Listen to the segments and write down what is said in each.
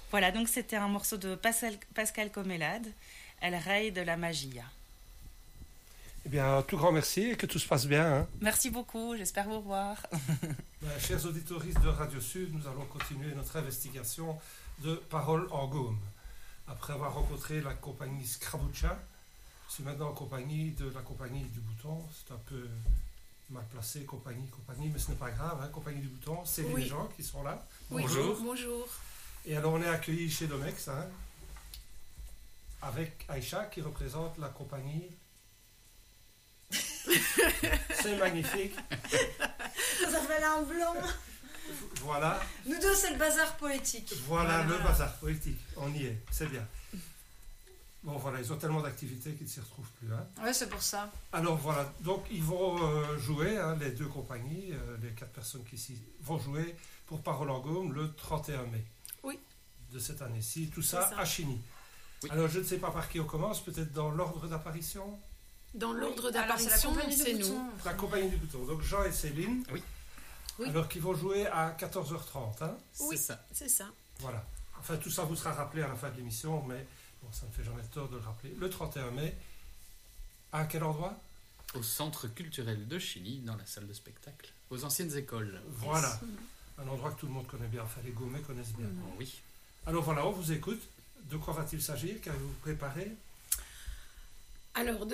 Voilà, donc c'était un morceau de Pascal Comélade, El Rey de la Magia. Eh bien, un tout grand merci et que tout se passe bien. Hein. Merci beaucoup, j'espère vous revoir. Chers auditoristes de Radio Sud, nous allons continuer notre investigation de Paroles en Gaume. Après avoir rencontré la compagnie Scrabuccia, je suis maintenant en compagnie de la compagnie du Bouton. C'est un peu mal placé, compagnie, mais ce n'est pas grave. Hein, compagnie du Bouton, c'est les gens qui sont là. Oui, bonjour. Bonjour. Et alors on est accueillis chez Domex, hein, avec Aïcha qui représente la compagnie. C'est magnifique. Ça fait un blanc. Voilà. Nous deux, c'est le bazar poétique. Voilà le bazar poétique. On y est, c'est bien. Bon, voilà, ils ont tellement d'activités qu'ils ne s'y retrouvent plus. Hein. Ouais, c'est pour ça. Alors voilà, donc ils vont jouer, hein, les deux compagnies, les 4 personnes qui ici vont jouer pour Paroles en Gaume le 31 mai. Oui. De cette année-ci. Tout ça à Chigny. Oui. Alors je ne sais pas par qui on commence, peut-être dans l'ordre d'apparition. Dans l'ordre d'apparition, c'est nous. La compagnie du Bouton. Donc Jean et Céline. Oui. Alors qu'ils vont jouer à 14h30. Hein. Oui, c'est ça. Voilà. Enfin, tout ça vous sera rappelé à la fin de l'émission, mais bon, ça ne fait jamais tort de le rappeler. Le 31 mai, à quel endroit ? Au Centre culturel de Chigny, dans la salle de spectacle, aux anciennes écoles. Voilà. Un endroit que tout le monde connaît bien. Enfin, les Gaumais connaissent bien. Oui. Alors voilà, on vous écoute. De quoi va-t-il s'agir ? Qu'avez-vous préparé ? Alors,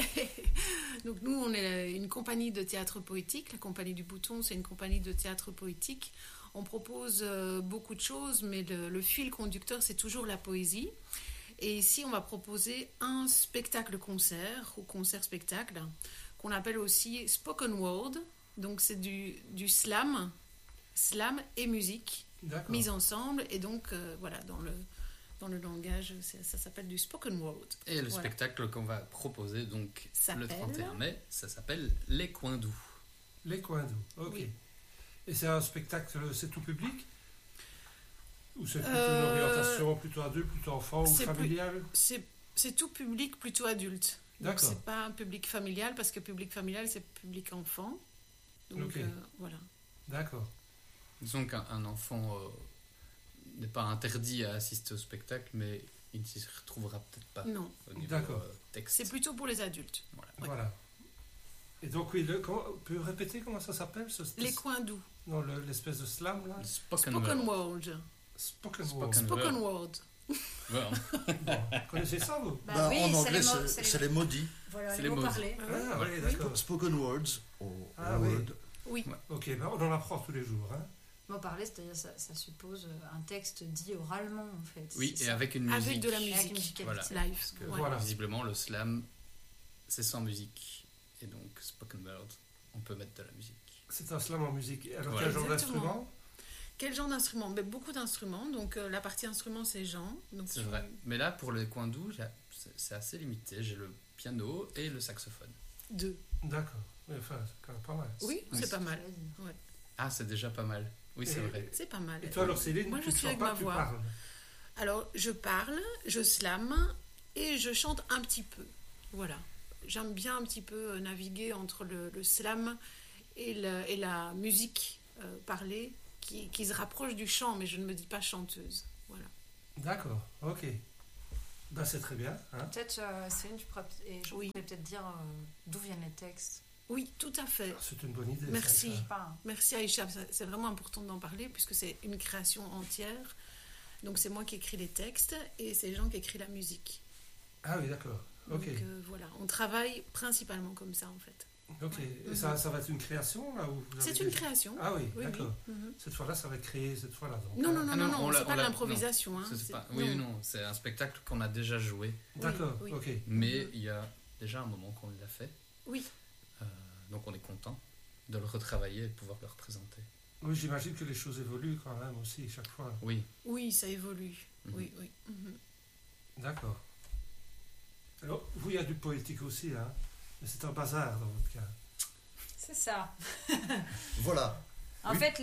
donc nous, on est une compagnie de théâtre poétique. La compagnie du Bouton, c'est une compagnie de théâtre poétique. On propose beaucoup de choses, mais le fil conducteur, c'est toujours la poésie. Et ici, on va proposer un spectacle-concert, ou concert-spectacle, qu'on appelle aussi spoken word. Donc, c'est du slam et musique, mise ensemble. Et donc, voilà, dans le langage, ça s'appelle du spoken word. Et le spectacle qu'on va proposer donc le 31 mai, ça s'appelle Les Coins Doux. Les Coins Doux, ok. Oui. Et c'est un spectacle, c'est tout public ? Ou c'est plutôt une orientation plutôt adulte, plutôt enfant ou familial ? C'est tout public, plutôt adulte. Donc c'est pas un public familial, parce que public familial, c'est public enfant. Donc voilà. D'accord. Disons qu'un enfant... n'est pas interdit à assister au spectacle, mais il ne s'y retrouvera peut-être pas. Non. Au niveau texte. C'est plutôt pour les adultes. Voilà. Et donc, oui, on peut répéter comment ça s'appelle Les Coins Doux. Non, l'espèce de slam, là. Spoken word. Spoken word. Bon. Connaissez ça, vous ? Oui, en anglais, c'est les maudits. Voilà, c'est les mots parlés. Ah, oui, d'accord. Spoken words. Oui. Ok, on en apprend tous les jours, hein. Mot parlé, c'est-à-dire ça suppose un texte dit oralement, en fait. Oui, et avec une musique. Avec de la musique. Voilà. Live. Parce que visiblement, le slam, c'est sans musique. Et donc, spoken word, on peut mettre de la musique. C'est un slam en musique. Alors, quel genre d'instrument ? Quel genre d'instrument ? Mais beaucoup d'instruments. Donc, la partie instrument, c'est Jean. Donc, c'est vrai. Mais là, pour les coins doux, c'est assez limité. J'ai le piano et le saxophone. 2. D'accord. Mais enfin, c'est quand même pas mal. Oui, c'est pas mal. Ouais. Ah, c'est déjà pas mal. Oui, c'est vrai. C'est pas mal. Et toi, alors, Céline, moi, je suis avec ma voix. Parles. Alors, je parle, je slame et je chante un petit peu. Voilà. J'aime bien un petit peu naviguer entre le slam et la musique parlée qui se rapproche du chant, mais je ne me dis pas chanteuse. Voilà. D'accord, ok. Ben, c'est très bien. Hein. Peut-être, Céline, tu pourrais peut-être dire d'où viennent les textes. Oui, tout à fait. C'est une bonne idée. Merci. Merci Aïcha. C'est vraiment important d'en parler puisque c'est une création entière. Donc c'est moi qui écris les textes et c'est Jean qui écrit la musique. Ah oui, d'accord. Ok. Donc voilà, on travaille principalement comme ça en fait. Ok. Et ça va être une création là où c'est une création. Ah oui, d'accord. Oui. Cette fois-là, ça va être créé cette fois-là. Donc. Non, c'est pas de l'improvisation. C'est un spectacle qu'on a déjà joué. D'accord, ok. Mais il y a déjà un moment qu'on l'a fait. Oui. Donc on est content de le retravailler et de pouvoir le représenter. Oui, j'imagine que les choses évoluent quand même aussi chaque fois. Oui. Oui, ça évolue. Oui. D'accord. Alors, vous, il y a du poétique aussi, hein. Mais c'est un bazar dans votre cas. C'est ça. Voilà. En fait,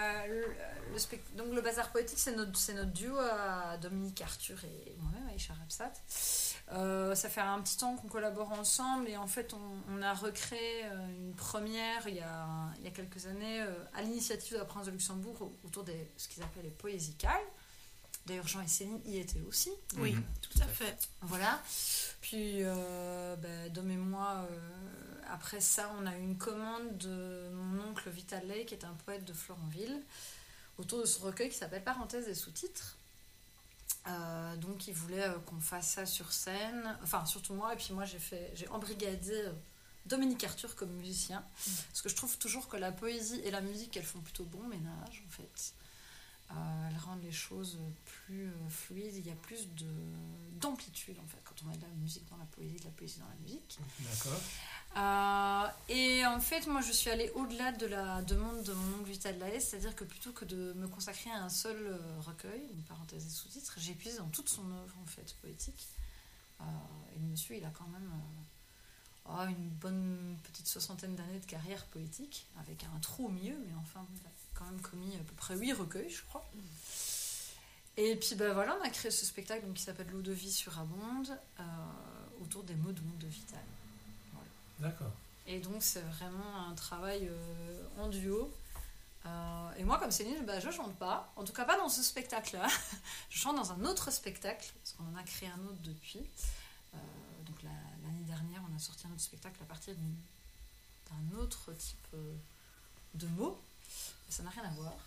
donc le bazar poétique, c'est notre duo à Dominique Arthur et moi-même, Aïcha Rapsat. Ça fait un petit temps qu'on collabore ensemble et en fait, on a recréé une première il y a quelques années à l'initiative de la Prince de Luxembourg autour de ce qu'ils appellent les poésicales. D'ailleurs, Jean et Céline y étaient aussi. Oui, Mhm. tout à fait. Voilà. Puis, Dom et moi, après ça, on a eu une commande de mon oncle Vital Lay, qui est un poète de Florenville, autour de ce recueil qui s'appelle Parenthèses et sous-titres. Donc, il voulait qu'on fasse ça sur scène. Enfin, surtout moi. Et puis, moi, j'ai embrigadé Dominique Arthur comme musicien. Parce que je trouve toujours que la poésie et la musique, elles font plutôt bon ménage, en fait. Elles rendent les choses plus fluides. Il y a plus d'amplitude, en fait, quand on met de la musique dans la poésie, de la poésie dans la musique. D'accord. Et en fait, moi, je suis allée au-delà de la demande de mon oncle Vital Lay, c'est-à-dire que plutôt que de me consacrer à un seul recueil, une parenthèse et sous-titres, j'ai puisé dans toute son œuvre, en fait, poétique. Et le monsieur, il a quand même une bonne petite 60aine d'années de carrière poétique, avec un trou au milieu, mais enfin, il a quand même commis à peu près 8 recueils, je crois. Et puis, voilà, on a créé ce spectacle donc, qui s'appelle L'eau de vie sur Abonde, autour des mots de monde de Vital. D'accord. Et donc, c'est vraiment un travail en duo. Et moi, comme Céline, je chante pas. En tout cas, pas dans ce spectacle-là. Je chante dans un autre spectacle, parce qu'on en a créé un autre depuis. Donc, l'année dernière, on a sorti un autre spectacle à partir d'un autre type de mots. Ça n'a rien à voir.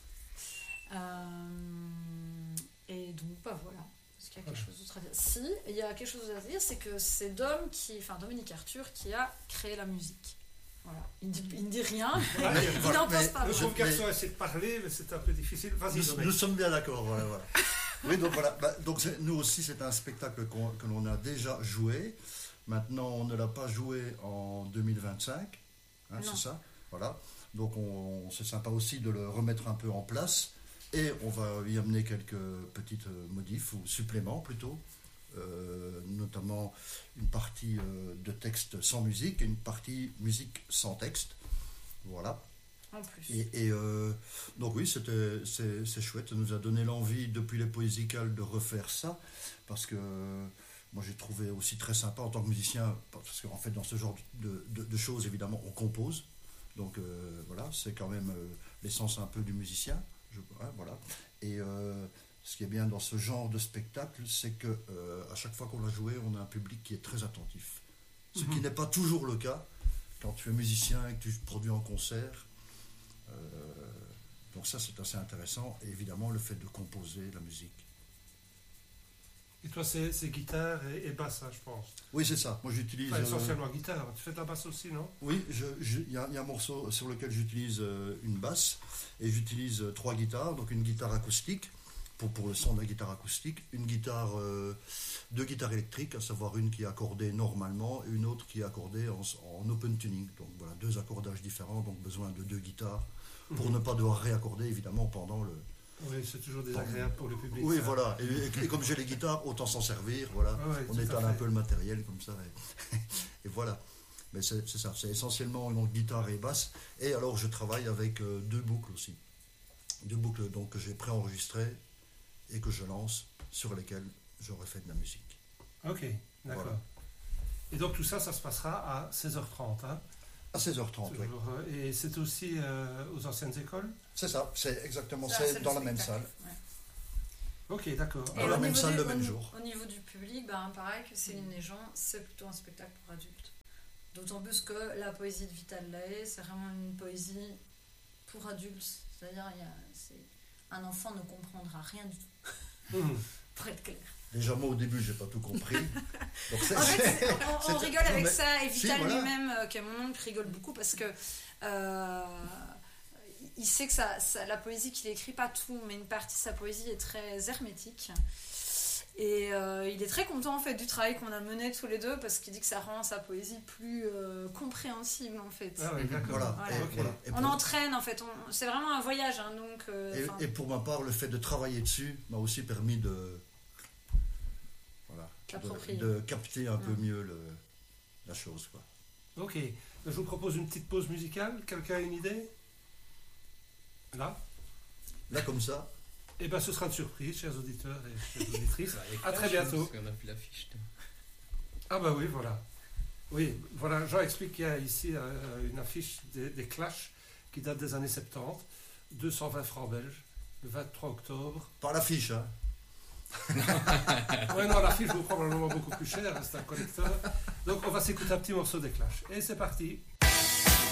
Et donc, voilà. Est-ce qu'il y a quelque chose d'autre à dire ? Si, il y a quelque chose à dire, c'est que c'est Dominique Arthur qui a créé la musique. Voilà. Il ne dit rien, il n'en pense pas. Le pauvre garçon essaie de parler, mais c'est un peu difficile. Vas-y, nous sommes bien d'accord. Voilà. Oui, donc voilà. Donc nous aussi, c'est un spectacle que l'on a déjà joué. Maintenant, on ne l'a pas joué en 2025. C'est ça. Voilà. Donc c'est sympa aussi de le remettre un peu en place. Et on va y amener quelques petites modifs, ou suppléments plutôt, notamment une partie de texte sans musique et une partie musique sans texte. Voilà. En plus. Donc oui, c'est chouette. Ça nous a donné l'envie, depuis les Poésicales, de refaire ça. Parce que moi, j'ai trouvé aussi très sympa en tant que musicien, parce qu'en fait, dans ce genre de choses, évidemment, on compose. Donc voilà, c'est quand même l'essence un peu du musicien. Voilà. Et ce qui est bien dans ce genre de spectacle, c'est que à chaque fois qu'on l'a joué, on a un public qui est très attentif. Ce qui n'est pas toujours le cas quand tu es musicien et que tu produis en concert. Donc ça, c'est assez intéressant. Et évidemment, le fait de composer la musique. Et toi, c'est guitare et basse, hein, je pense. Oui, c'est ça. Moi, j'utilise... essentiellement guitare. Tu fais de la basse aussi, non ? Oui, il y a un morceau sur lequel j'utilise une basse. Et j'utilise 3 guitares. Donc une guitare acoustique, pour le son de la guitare acoustique. Une guitare... 2 guitares électriques, à savoir une qui est accordée normalement et une autre qui est accordée en open tuning. Donc voilà, 2 accordages différents. Donc besoin de 2 guitares pour ne pas devoir réaccorder, évidemment, pendant le... Oui, c'est toujours désagréable pour le public. Oui, ça. voilà. Et comme j'ai les guitares, autant s'en servir. Voilà. On étale un peu le matériel comme ça. Et voilà. Mais c'est ça. C'est essentiellement donc, guitare et basse. Et alors, je travaille avec 2 boucles aussi. 2 boucles donc, que j'ai préenregistrées et que je lance, sur lesquelles j'aurai fait de la musique. Ok, d'accord. Voilà. Et donc, tout ça, ça se passera à 16h30, hein ? À 16h30, oui. Et c'est aussi aux anciennes écoles ? C'est ça, c'est exactement, c'est dans la même salle. Ouais. Ok, d'accord. Dans la même salle le même jour. Au niveau du public, pareil que Céline et Jean, c'est plutôt un spectacle pour adultes. D'autant plus que la poésie de Vital Lay, c'est vraiment une poésie pour adultes. C'est-à-dire, un enfant ne comprendra rien du tout, pour être clair. Déjà, moi, au début, j'ai pas tout compris. Donc, en fait, on rigole avec ça, et Vital lui-même, qui est mon oncle, rigole beaucoup parce que il sait que la poésie qu'il écrit, pas tout, mais une partie de sa poésie est très hermétique. Et il est très content en fait du travail qu'on a mené tous les deux parce qu'il dit que ça rend sa poésie plus compréhensible en fait. Ah oui, d'accord. Voilà. Voilà. On entraîne en fait, c'est vraiment un voyage. Hein, donc, et pour ma part, le fait de travailler dessus m'a aussi permis de capter un peu mieux la chose. Quoi. Ok, je vous propose une petite pause musicale. Quelqu'un a une idée ? Là, comme ça. Eh bien, ce sera une surprise, chers auditeurs et chères auditrices. À très bientôt. Parce qu'on a vu l'affiche. Ah bah oui, voilà. Oui, voilà, Jean explique qu'il y a ici une affiche des Clash qui date des années 70, 220 francs belges, le 23 octobre. Par l'affiche, hein. Ouais, non, l'affiche vaut probablement beaucoup plus cher, c'est un collecteur. Donc on va s'écouter un petit morceau des Clash. Et c'est parti.